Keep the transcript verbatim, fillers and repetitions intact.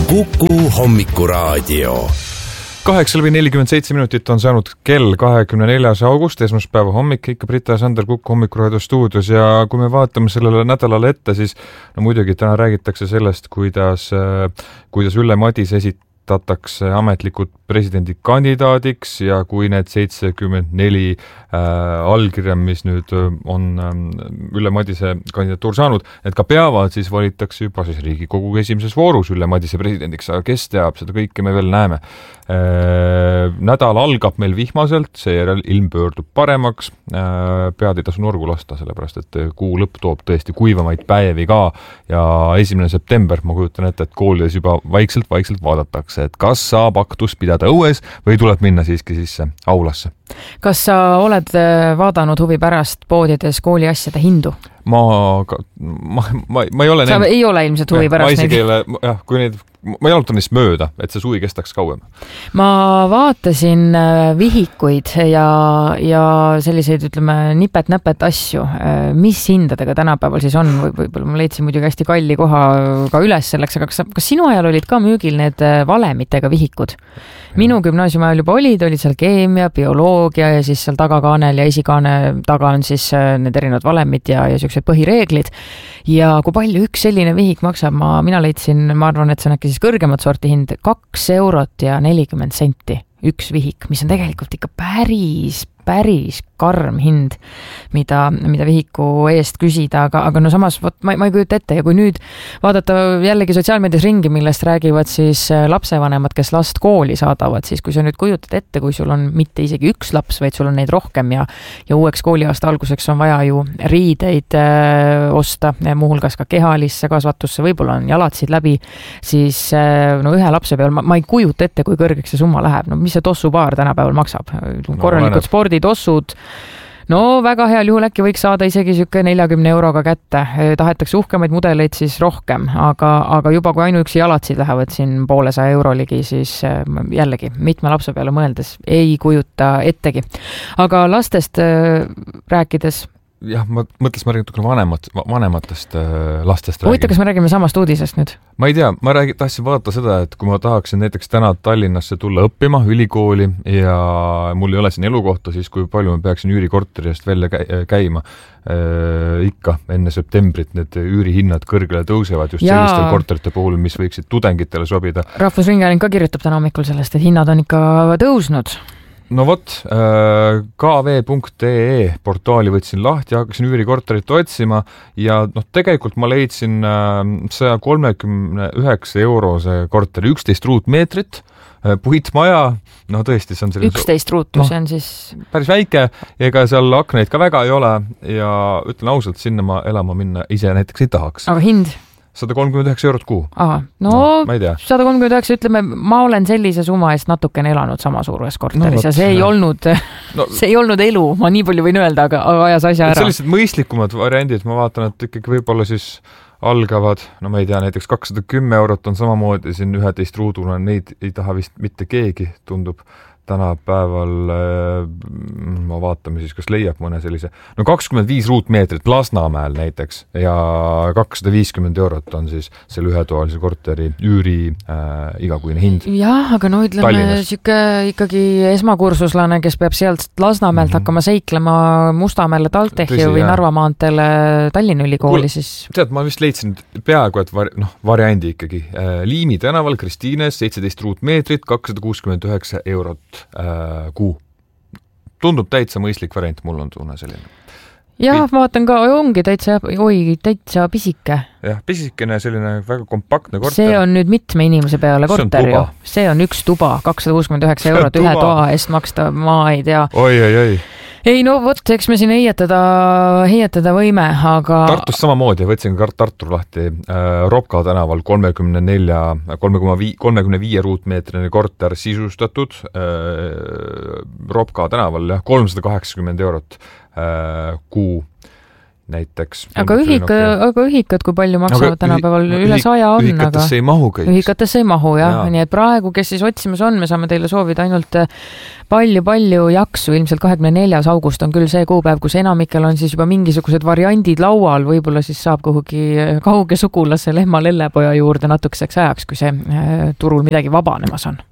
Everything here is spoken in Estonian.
Kuku hommikuraadio. kaheksa läbi nelikümmend seitse minutit on saanud kell kahekümne neljas august, esmaspäeva hommik, ikka Brita ja Sander Kuku hommikuraadio stuudios ja kui me vaatame sellele nädalale ette, siis no muidugi täna räägitakse sellest, kuidas, kuidas Ülle Madise esitatakse ametlikult presidendikandidaadiks ja kui need seitsekümmend neli äh, allkirja, mis nüüd on äh, Ülle Madise kandidatuur saanud, et ka peavad, siis valitakse juba siis Riigikogu esimeses voorus Ülle Madise presidendiks, aga kes teab, seda kõike me veel näeme. Äh, nädal algab meil vihmaselt, seejärel ilm pöördub paremaks, äh, pead ei tasu norgu lasta, sellepärast et kuu lõpp toob tõesti kuivamaid päevi ka ja esimene september, ma kujutan ette, et koolides juba vaikselt-vaikselt vaadatakse, et kas saab aktus pidada õues või tuleb minna siiski sisse aulasse. Kas sa oled vaadanud huvi pärast poodides kooliasjade hindu? Ma, ma, ma, ma ei ole... Sa neid... ei ole ilmselt huvi pärast neid? Jah, kui neid... Ma jalutan neist mööda, et see suvi kestaks kauem. Ma vaatasin vihikuid ja, ja selliseid, ütleme, nipet-näpet asju. Mis hindadega tänapäeval siis on? Võib-olla ma leidsin muidugi hästi kalli koha ka üles selleks, aga kas, kas sinu ajal olid ka müügil need valemitega vihikud? Minu gümnaasiumi ajal juba olid, olid seal keemia, bioloogia ja siis seal tagakaanel ja esikaane taga on siis need erinevad valemid ja, ja sellised põhireeglid. Ja kui palju üks selline vihik maksab, ma, mina leidsin, ma arvan, et see on äkki siis kõrgemat sorti hind, kaks eurot ja nelikümmend senti üks vihik, mis on tegelikult ikka päris, päris karm hind, mida, mida vihiku eest küsida, aga, aga no samas võt, ma, ma ei kujuta ette ja kui nüüd vaadata jällegi sotsiaalmeedias ringi, millest räägivad siis lapsevanemad, kes last kooli saadavad, siis kui sa nüüd kujutad ette, kui sul on mitte isegi üks laps, vaid sul on neid rohkem ja, ja uueks kooliaasta alguseks on vaja ju riideid äh, osta, muuhulgas ka kehalisse kasvatusse, võib-olla on jalatsid läbi, siis äh, no ühe lapse peal, ma, ma ei kujuta ette, kui kõrgeks see summa läheb, no mis see tossupaar tänapäeval maksab, korralikud no, sporditossud. No väga heal juhul äkki võiks saada isegi süke neljakümne euroga kätte. Tahetakse uhkemaid mudeleid siis rohkem, aga, aga juba kui ainuüksi jalatsid lähevad siin poolesaja euro ligi, siis jällegi mitme lapse peale mõeldes ei kujuta ettegi. Aga lastest rääkides... Jah, ma mõtles, ma räägin vanemat, vanematest äh, lastest. Huvita, kas me räägime samast uudisest nüüd? Ma ei tea, ma räägin, tahtsin vaadata seda, et kui ma tahaksin näiteks täna Tallinnasse tulla õppima ülikooli ja mul ei ole siin elukohta, siis kui palju ma peaksin üürikorteri eest välja käima. Äh, ikka enne septembrit need üürihinnad kõrgele tõusevad just ja. Sellistel korterite puhul, mis võiksid tudengitele sobida. Rahvusringhääling ka kirjutab täna hommikul sellest, et hinnad on ikka tõusnud. No vot, k v punkt e portaali võtsin lahti ja hakkasin üürikorterit otsima ja noh, tegelikult ma leidsin saja kolmekümne üheksa eurose korteri, üksteist ruutmeetrit, puitmaja, no tõesti, see on selline... üksteist ruutu, no, see on siis... Päris väike, ega seal akneid ka väga ei ole ja ütlen ausalt, sinna ma elama minna ise näiteks ei tahaks. Aga hind? sada kolmkümmend üheksa eurot kuu. Aha, no, no sada kolmkümmend üheksa, ütleme, ma olen sellise summa eest natukene elanud sama suurues korteris no, ja see ei, olnud, no, see ei olnud elu, ma nii palju võin öelda, aga ajas asja ära. Sellised mõistlikumad variandid, ma vaatan, et ikkagi võib-olla siis algavad, no ma ei tea, näiteks kakssada kümme eurot on samamoodi siin üheteist ruuduna, neid ei taha vist mitte keegi, tundub tänapäeval, ma vaatame siis, kas leiab mõne sellise, no kakskümmend viis ruutmeetrit Lasnamäel näiteks ja kakssada viiskümmend eurot on siis selle ühetoalise korteri üüri äh, igakuine hind. Jah, aga no ütleme siuke ikkagi esmakursuslane, kes peab sealt Lasnamäelt mm-hmm. hakkama seiklema Mustamäele Taltehhi või jah. Narva maanteele Tallinna ülikooli, Kul, siis... Tead, ma vist leidsin peaaegu, et var, no, variandi ikkagi. Liimi tänaval Kristiines seitseteist ruutmeetrit, kakssada kuuskümmend üheksa eurot Äh, kuu. Tundub täitsa mõistlik variant, mul on tunne selline. Jah, ma vaatan ka, ongi täitsa, oi, täitsa pisike. Jah, pisikene selline väga kompaktne korter. See on nüüd mitme inimese peale korter ju. See on üks tuba, kakssada kuuskümmend üheksa eurot ühe toa eest maksta, ma ei tea. Oi, oi, oi. Ei, no vot, eks me siin heietada, heietada võime, aga... Tartus samamoodi, võtsin ka Tartu lahti äh, Ropka tänaval kolmekümne nelja, kolmekümne viie ruutmeetrine korter sisustatud äh, Ropka tänaval, jah, kolmsada kaheksakümmend eurot äh, kuu. näiteks. Aga, ühika, aga ühikad, kui palju maksavad aga tänapäeval ühi, üle saja on, aga ühikatesse ei mahu kõik. Ühikatesse ei mahu, jah. Ja. Nii et praegu, kes siis otsimas on, me saame teile soovida ainult palju-palju jaksu. Ilmselt kahekümne neljas august on küll see kuupäev, kus enamikel on siis juba mingisugused variandid laual, võib-olla siis saab kuhugi kauge sugulase lehma lellepoja juurde natukeseks ajaks, kui see turul midagi vabanemas on.